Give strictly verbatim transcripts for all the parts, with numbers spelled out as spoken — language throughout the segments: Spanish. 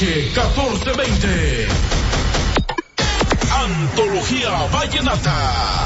H catorce veinte. Antología Vallenata.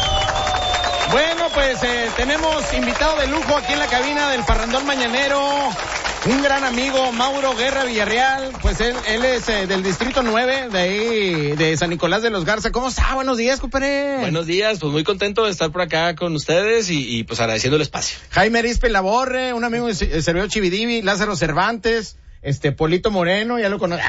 Bueno, pues eh, tenemos invitado de lujo aquí en la cabina del Parrandón Mañanero, un gran amigo, Mauro Guerra Villarreal. Pues él, él es eh, del Distrito nueve, de ahí, de San Nicolás de los Garza. ¿Cómo está? Buenos días, compadre. Buenos días, pues muy contento de estar por acá con ustedes y, y pues agradeciendo el espacio. Jaime Arispe Laborre, un amigo de Servidor Chividivi, Lázaro Cervantes, este, Polito Moreno, ya lo conoce.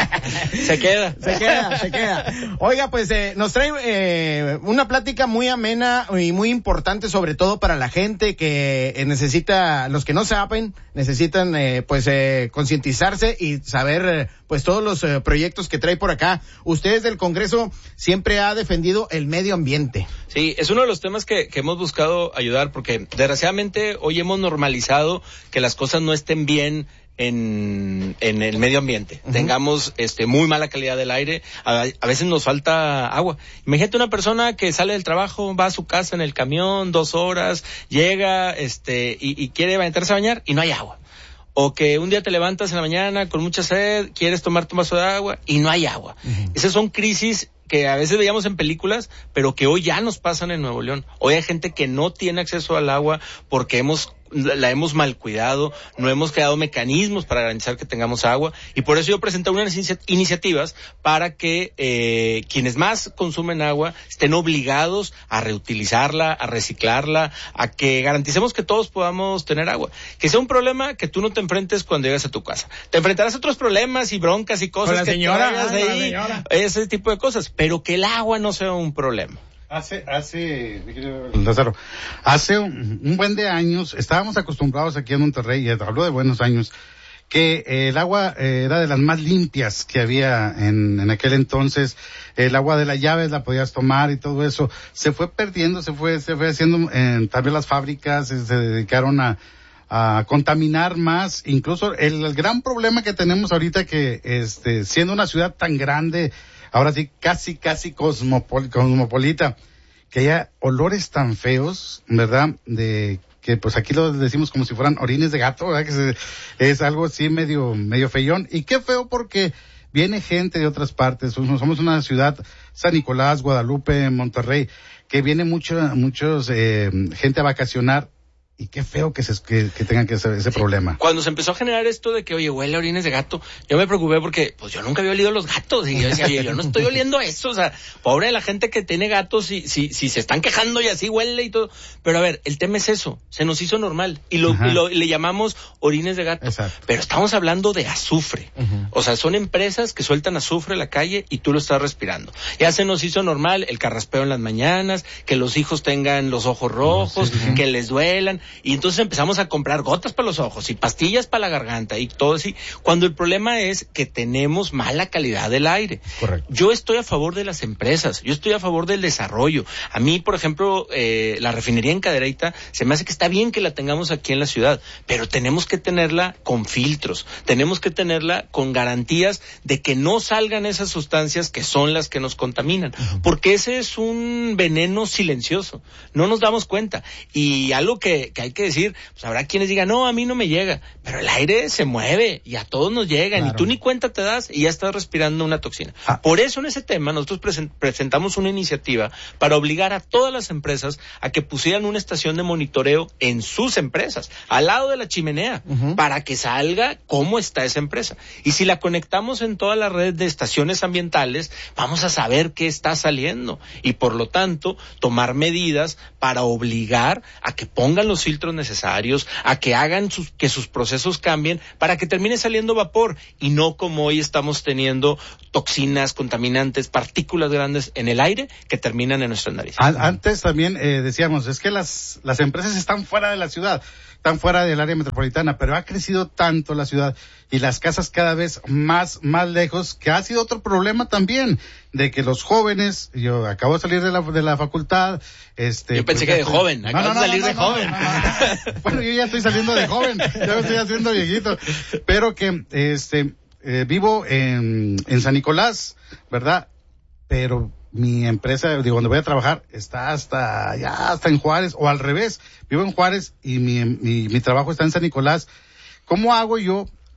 Se queda. Se queda, se queda. Oiga, pues eh, nos trae eh, una plática muy amena y muy importante, sobre todo para la gente que eh, necesita, los que no saben, necesitan eh, pues eh, concientizarse y saber eh, pues todos los eh, proyectos que trae por acá. Ustedes del Congreso siempre ha defendido el medio ambiente. Sí, es uno de los temas que, que hemos buscado ayudar, porque desgraciadamente hoy hemos normalizado que las cosas no estén bien en en el medio ambiente. Uh-huh. Tengamos este muy mala calidad del aire, a, a veces nos falta agua. Imagínate una persona que sale del trabajo, va a su casa en el camión, dos horas, llega este y, y quiere meterse a bañar y no hay agua. O que un día te levantas en la mañana con mucha sed, quieres tomarte un vaso de agua y no hay agua. Uh-huh. Esas son crisis que a veces veíamos en películas, pero que hoy ya nos pasan en Nuevo León. Hoy hay gente que no tiene acceso al agua porque hemos la hemos mal cuidado, no hemos creado mecanismos para garantizar que tengamos agua, y por eso yo presenté unas inici- iniciativas para que eh, quienes más consumen agua estén obligados a reutilizarla, a reciclarla, a que garanticemos que todos podamos tener agua. Que sea un problema que tú no te enfrentes cuando llegas a tu casa. Te enfrentarás a otros problemas y broncas y cosas que señora, traigas de ahí, ese tipo de cosas, pero que el agua no sea un problema. Hace, hace, Lázaro, hace un, un buen de años, estábamos acostumbrados aquí en Monterrey, y hablo de buenos años, que eh, el agua eh, era de las más limpias que había en, en aquel entonces. El agua de las llaves la podías tomar y todo eso. Se fue perdiendo, se fue, se fue haciendo, eh, también las fábricas se, se dedicaron a, a contaminar más. Incluso el, el gran problema que tenemos ahorita, que este, siendo una ciudad tan grande, ahora sí, casi, casi cosmopol- cosmopolita, que haya olores tan feos, ¿verdad? De que pues aquí lo decimos como si fueran orines de gato, ¿verdad? Que se, es algo así medio, medio feyón. Y qué feo, porque viene gente de otras partes. Somos una ciudad, San Nicolás, Guadalupe, Monterrey, que viene mucho, muchos, eh, gente a vacacionar. Y qué feo que se que, que tengan que ese, ese sí. problema. Cuando se empezó a generar esto de que, oye, huele a orines de gato, yo me preocupé porque, pues yo nunca había olido los gatos. Y yo decía, oye, yo no estoy oliendo eso. O sea, pobre de la gente que tiene gatos y si, si se están quejando y así huele y todo. Pero a ver, el tema es eso. Se nos hizo normal. Y lo, y lo y le llamamos orines de gato. Exacto. Pero estamos hablando de azufre. Uh-huh. O sea, son empresas que sueltan azufre a la calle y tú lo estás respirando. Ya se nos hizo normal el carraspeo en las mañanas, que los hijos tengan los ojos rojos, sí, sí. que les duelan. Y entonces empezamos a comprar gotas para los ojos y pastillas para la garganta y todo así, cuando el problema es que tenemos mala calidad del aire. Correcto. Yo estoy a favor de las empresas, yo estoy a favor del desarrollo. A mí, por ejemplo, eh, la refinería en Cadereyta, se me hace que está bien que la tengamos aquí en la ciudad, pero tenemos que tenerla con filtros, tenemos que tenerla con garantías de que no salgan esas sustancias que son las que nos contaminan, uh-huh. porque ese es un veneno silencioso, no nos damos cuenta. Y algo que, que hay que decir, pues habrá quienes digan, no, a mí no me llega, pero el aire se mueve y a todos nos llega, claro. y tú ni cuenta te das y ya estás respirando una toxina. Ah. Por eso en ese tema nosotros present- presentamos una iniciativa para obligar a todas las empresas a que pusieran una estación de monitoreo en sus empresas, al lado de la chimenea, uh-huh. para que salga cómo está esa empresa. Y si la conectamos en toda la red de estaciones ambientales, vamos a saber qué está saliendo y por lo tanto tomar medidas para obligar a que pongan los filtros necesarios, a que hagan sus, que sus procesos cambien para que termine saliendo vapor y no como hoy estamos teniendo toxinas, contaminantes, partículas grandes en el aire que terminan en nuestras narices. Antes también eh, decíamos, es que las, las empresas están fuera de la ciudad, están fuera del área metropolitana, pero ha crecido tanto la ciudad y las casas cada vez más, más lejos, que ha sido otro problema también, de que los jóvenes, yo acabo de salir de la, de la facultad, este... Yo pensé pues, que de joven, acabo no, no, de salir no, no, de no, joven. No, no, no. Bueno, yo ya estoy saliendo de joven, ya me estoy haciendo viejito, pero que, este, eh, vivo en, en San Nicolás, ¿verdad? Pero mi empresa, digo, donde voy a trabajar, está hasta, ya hasta en Juárez, o al revés, vivo en Juárez y mi, mi, mi trabajo está en San Nicolás. ¿Cómo hago yo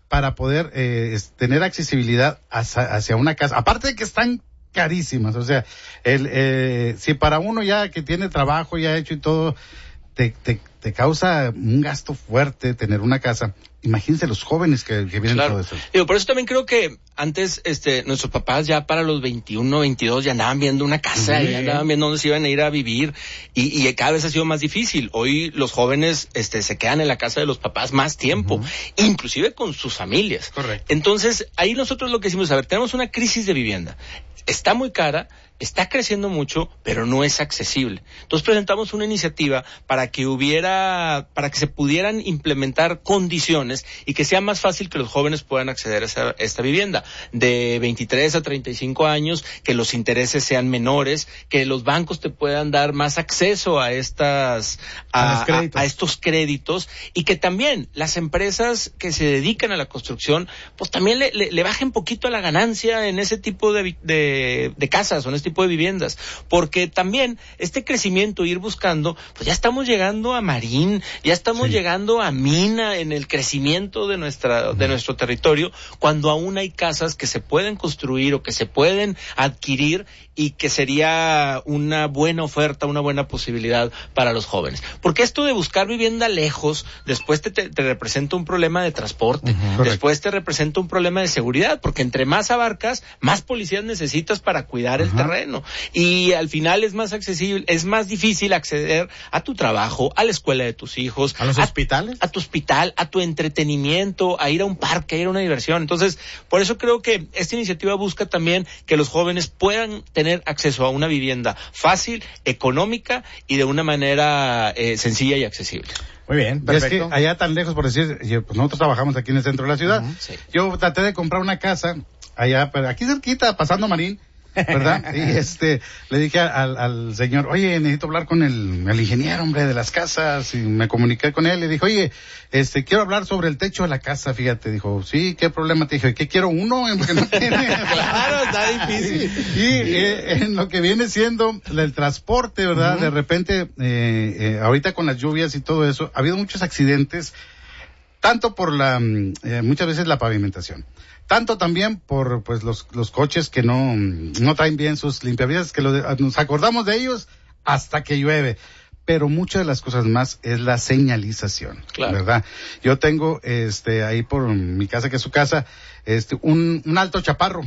para poder eh, tener accesibilidad hacia, hacia una casa. Aparte de que están carísimas, o sea, el eh, si para uno ya que tiene trabajo ya hecho y todo, te, te, te causa un gasto fuerte tener una casa. Imagínense los jóvenes que, que vienen claro. todo eso. Digo, por eso también creo que antes, este, nuestros papás ya para los veintiuno, veintidós ya andaban viendo una casa, sí. ya andaban viendo dónde se iban a ir a vivir y, y cada vez ha sido más difícil. Hoy los jóvenes, este, se quedan en la casa de los papás más tiempo, uh-huh. inclusive con sus familias. Correcto. Entonces, ahí nosotros lo que decimos, a ver, tenemos una crisis de vivienda. Está muy cara, está creciendo mucho, pero no es accesible. Entonces presentamos una iniciativa para que hubiera, para que se pudieran implementar condiciones y que sea más fácil que los jóvenes puedan acceder a esa, esta vivienda. De veintitrés a treinta y cinco años, que los intereses sean menores, que los bancos te puedan dar más acceso a estas, a, a, a estos créditos y que también las empresas que se dedican a la construcción, pues también le, le, le bajen poquito a la ganancia en ese tipo de, de, de casas o en este tipo de viviendas, porque también este crecimiento, ir buscando, pues ya estamos llegando a Marín, ya estamos sí. llegando a Mina en el crecimiento de nuestra, de nuestro territorio, cuando aún hay casas que se pueden construir o que se pueden adquirir y que sería una buena oferta, una buena posibilidad para los jóvenes. Porque esto de buscar vivienda lejos, después te, te, te representa un problema de transporte, uh-huh. después te representa un problema de seguridad, porque entre más abarcas, más policías necesitas para cuidar uh-huh. el terreno. Y al final es más accesible, es más difícil acceder a tu trabajo, a la escuela de tus hijos, a los a, hospitales, a tu hospital, a tu entretenimiento, a ir a un parque, a ir a una diversión. Entonces, por eso creo que esta iniciativa busca también que los jóvenes puedan tener acceso a una vivienda fácil, económica y de una manera eh, sencilla y accesible. Muy bien, perfecto. Y es que allá tan lejos, por decir, yo, pues nosotros trabajamos aquí en el centro de la ciudad. Uh-huh. Sí. Yo traté de comprar una casa allá, pero aquí cerquita, pasando Marín, ¿verdad? Y este, le dije al, al señor, oye, necesito hablar con el, el ingeniero, hombre, de las casas, y me comuniqué con él, le dije, oye, este, quiero hablar sobre el techo de la casa, fíjate, dijo, sí, ¿qué problema? Te dije, ¿qué quiero uno? Porque no tiene. Claro, está difícil. Y eh, en lo que viene siendo el transporte, ¿verdad? Uh-huh. De repente, eh, eh, ahorita con las lluvias y todo eso, ha habido muchos accidentes, tanto por la, eh, muchas veces la pavimentación. Tanto también por pues los los coches que no no traen bien sus limpiavidrios, que lo de, nos acordamos de ellos hasta que llueve. Pero muchas de las cosas más es la señalización, claro. ¿verdad? Yo tengo este ahí por mi casa, que es su casa, este un un alto chaparro.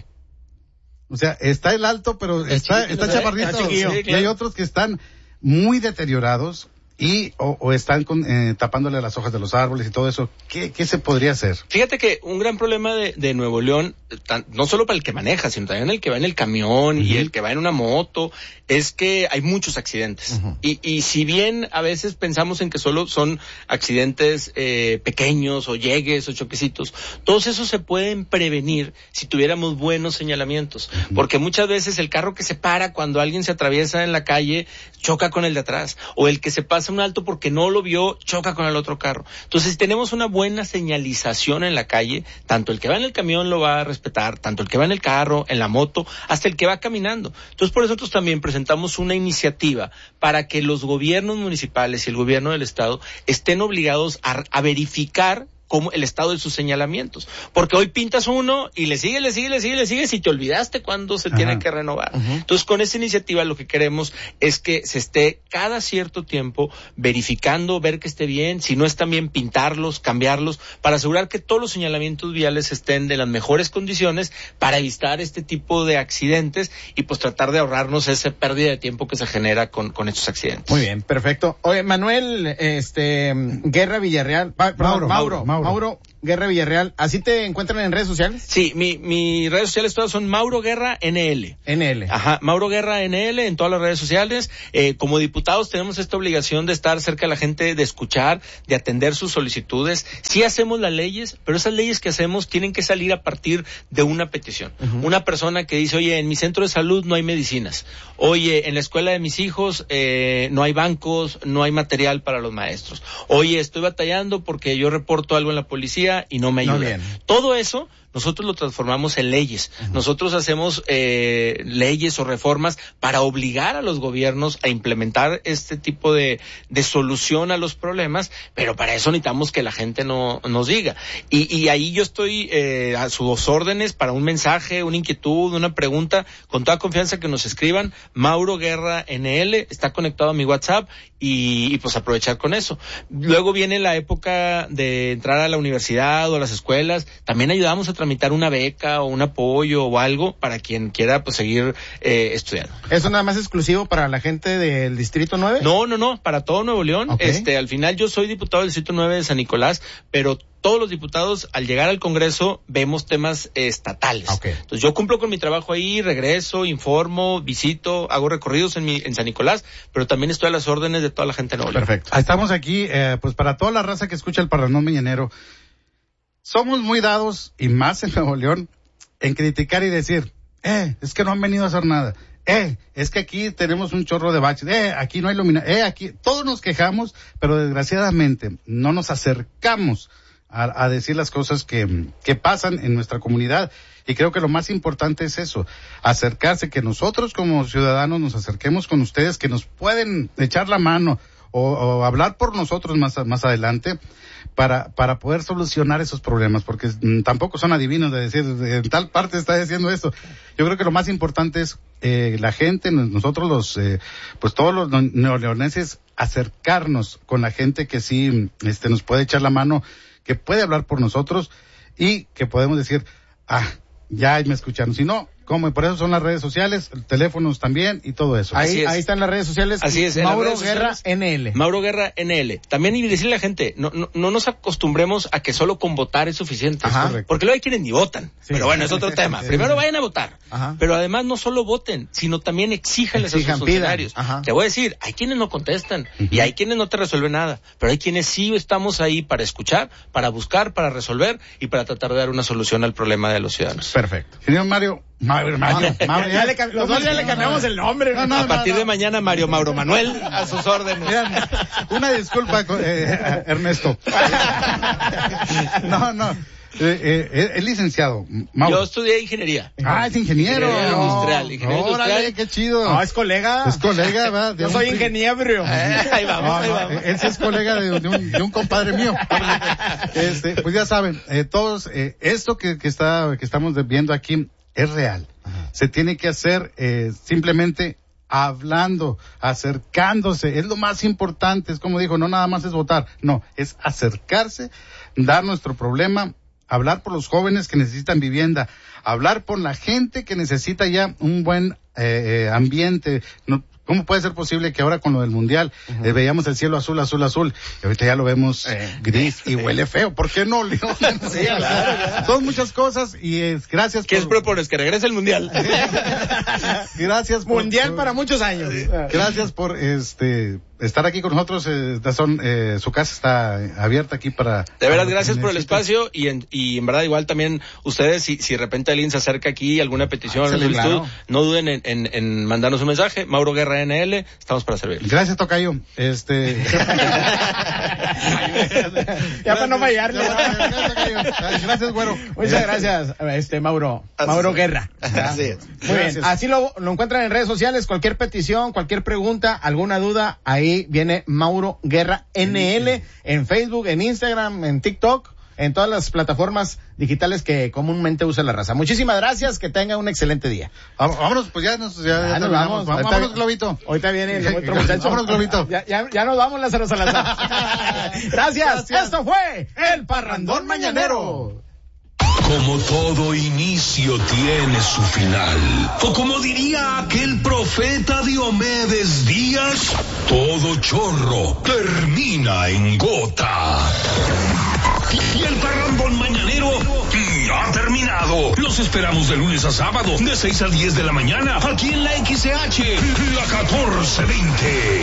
O sea, está el alto, pero está está, está chaparrito. Está chiquillo, sí, claro. Y hay otros que están muy deteriorados. Y o, o están con, eh, tapándole las hojas de los árboles y todo eso. ¿Qué, qué se podría hacer? Fíjate que un gran problema de, de Nuevo León, tan, no solo para el que maneja, sino también el que va en el camión uh-huh. y el que va en una moto, es que hay muchos accidentes. Uh-huh. Y, y si bien a veces pensamos en que solo son accidentes eh, pequeños o llegues o choquecitos, todos esos se pueden prevenir si tuviéramos buenos señalamientos. Uh-huh. Porque muchas veces el carro que se para cuando alguien se atraviesa en la calle choca con el de atrás, o el que se pasa un alto porque no lo vio, choca con el otro carro. Entonces, si tenemos una buena señalización en la calle, tanto el que va en el camión lo va a respetar, tanto el que va en el carro, en la moto, hasta el que va caminando. Entonces, por eso nosotros también presentamos una iniciativa para que los gobiernos municipales y el gobierno del estado estén obligados a, a verificar como el estado de sus señalamientos, porque hoy pintas uno y le sigue, le sigue, le sigue, le sigue, si te olvidaste cuándo se Ajá. tiene que renovar. Uh-huh. Entonces, con esta iniciativa lo que queremos es que se esté cada cierto tiempo verificando, ver que esté bien, si no están bien, pintarlos, cambiarlos, para asegurar que todos los señalamientos viales estén de las mejores condiciones para evitar este tipo de accidentes y pues tratar de ahorrarnos esa pérdida de tiempo que se genera con, con estos accidentes. Muy bien, perfecto. Oye, Manuel, este, Guerra Villarreal, pa, perdón, Mauro, Mauro, Mauro. Mauro Guerra Villarreal, ¿así te encuentran en redes sociales? Sí, mi, mis redes sociales todas son Mauro Guerra N L. N L. Ajá, Mauro Guerra N L en todas las redes sociales. Eh, como diputados tenemos esta obligación de estar cerca de la gente, de escuchar, de atender sus solicitudes. Sí hacemos las leyes, pero esas leyes que hacemos tienen que salir a partir de una petición. Uh-huh. Una persona que dice, oye, en mi centro de salud no hay medicinas. Oye, en la escuela de mis hijos eh, no hay bancos, no hay material para los maestros. Oye, estoy batallando porque yo reporto algo en la policía y no me ayuda. No, todo eso nosotros lo transformamos en leyes. Uh-huh. Nosotros hacemos eh, leyes o reformas para obligar a los gobiernos a implementar este tipo de, de solución a los problemas, pero para eso necesitamos que la gente no nos diga. Y, y ahí yo estoy eh, a sus órdenes para un mensaje, una inquietud, una pregunta, con toda confianza que nos escriban. Mauro Guerra N L está conectado a mi WhatsApp y, y pues aprovechar con eso. Luego viene la época de entrar a la universidad o a las escuelas. También ayudamos a tramitar una beca o un apoyo o algo para quien quiera pues seguir eh, estudiando. ¿Eso nada más exclusivo para la gente del Distrito nueve? No, no, no, para todo Nuevo León. Okay. Este, al final yo soy diputado del Distrito nueve de San Nicolás, pero todos los diputados, al llegar al Congreso, vemos temas eh, estatales. Okay. Entonces, yo cumplo con mi trabajo ahí, regreso, informo, visito, hago recorridos en mi, en San Nicolás, pero también estoy a las órdenes de toda la gente de Nuevo León. Perfecto. Estamos aquí, eh, pues para toda la raza que escucha el Parrandón Mañanero, somos muy dados, y más en Nuevo León, en criticar y decir, eh, es que no han venido a hacer nada. Eh, es que aquí tenemos un chorro de baches. Eh, aquí no hay iluminación. Eh, aquí, todos nos quejamos, pero desgraciadamente no nos acercamos A, a decir las cosas que, que pasan en nuestra comunidad. Y creo que lo más importante es eso, acercarse, que nosotros como ciudadanos nos acerquemos con ustedes, que nos pueden echar la mano o, o hablar por nosotros más, más adelante para, para poder solucionar esos problemas, porque mm, tampoco son adivinos de decir, en tal parte está diciendo esto. Yo creo que lo más importante es eh, la gente, nosotros los, eh, pues todos los neoleoneses, acercarnos con la gente que sí este, nos puede echar la mano, que puede hablar por nosotros y que podemos decir, ah, ya me escucharon. Si no, ¿cómo? Y por eso son las redes sociales, teléfonos también y todo eso. Ahí, ahí están las redes sociales. Así es. Mauro Guerra N L. Mauro Guerra N L. También y decirle a la gente, no, no, no nos acostumbremos a que solo con votar es suficiente. Ajá. Porque luego hay quienes ni votan. Sí. Pero bueno, es otro tema. Sí. Primero vayan a votar. Ajá. Pero además no solo voten, sino también exíjanles Exijan, a sus funcionarios. Te voy a decir, hay quienes no contestan uh-huh. y hay quienes no te resuelven nada. Pero hay quienes sí estamos ahí para escuchar, para buscar, para resolver y para tratar de dar una solución al problema de los ciudadanos. Perfecto. Señor Mario, Mario, Mario, Mario ya le, los dos ya le cambiamos el nombre. No, no, a partir no, no. de mañana, Mario Mauro Manuel, a sus órdenes. Mira, una disculpa, eh, Ernesto. No, no. Eh, eh, es licenciado. Mauro. Yo estudié ingeniería. Ah, es ingeniero. Ingeniería no, industrial. Ingeniero órale, industrial. Qué chido. No, es colega. Es colega, ¿verdad? Yo soy ingeniero. Eh, ahí vamos, no, ahí no, vamos. Él sí es colega de, de, un, de un compadre mío. Este, pues ya saben, eh, todos, eh, esto que, que está, que estamos viendo aquí es real. Ajá. Se tiene que hacer eh, simplemente hablando, acercándose, es lo más importante, es como dijo, no nada más es votar, no, es acercarse, dar nuestro problema, hablar por los jóvenes que necesitan vivienda, hablar por la gente que necesita ya un buen eh, ambiente. No, ¿cómo puede ser posible que ahora con lo del mundial uh-huh. eh, veíamos el cielo azul, azul, azul y ahorita ya lo vemos eh, gris y huele feo? ¿Por qué no, León? Sí, claro, claro. Son muchas cosas y es gracias. ¿Qué por... propones? Que regrese el mundial. Gracias por, mundial por... para muchos años. Gracias por este estar aquí con nosotros. Eh, son, eh, su casa está abierta aquí para. De verdad, gracias por el espacio y en, y en verdad igual también ustedes si, si de repente alguien se acerca aquí alguna petición, ah, sí, claro. No duden en, en, en mandarnos un mensaje. Mauro Guerra N L, estamos para servir. Gracias, tocayo. Este. Ya para no fallarle. Gracias, güero. Muchas gracias, este Mauro. Mauro Guerra. Así es. Muy bien. Así lo, lo encuentran en redes sociales. Cualquier petición, cualquier pregunta, alguna duda, ahí viene Mauro Guerra N L en Facebook, en Instagram, en TikTok, en todas las plataformas digitales que comúnmente usa la raza. Muchísimas gracias, que tenga un excelente día. Vámonos, pues ya nos, ya, ya ya nos vamos. Vámonos, vámonos, Globito. Ahorita viene el otro muchacho. Vámonos, Globito. Ya, ya, ya nos vamos, Lázaro Salazar. Gracias. Gracias. Esto fue El Parrandón Mañanero. Como todo inicio tiene su final, o como diría aquel profeta Diomedes Díaz, todo chorro termina en gota. Y el Parrandón Mañanero ha terminado. Los esperamos de lunes a sábado, de seis a diez de la mañana, aquí en la X C H, la catorce veinte.